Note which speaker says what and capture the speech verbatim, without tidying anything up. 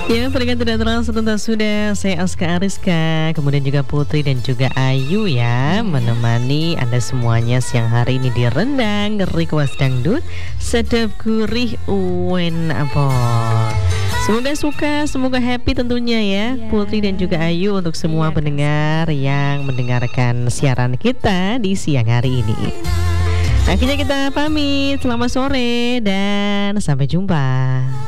Speaker 1: Ya, peringkat tidak terasa tuntas sudah saya Aska Ariska, kemudian juga Putri dan juga Ayu ya, menemani Anda semuanya siang hari ini di Rendang Request Dangdut sedap gurih uwen apa. Semoga suka, semoga happy tentunya ya,
Speaker 2: Yeah.
Speaker 1: Putri dan juga Ayu, untuk semua
Speaker 2: Iya, Kak.
Speaker 1: pendengar yang mendengarkan siaran kita di siang hari ini. Akhirnya kita pamit, selamat sore dan sampai jumpa.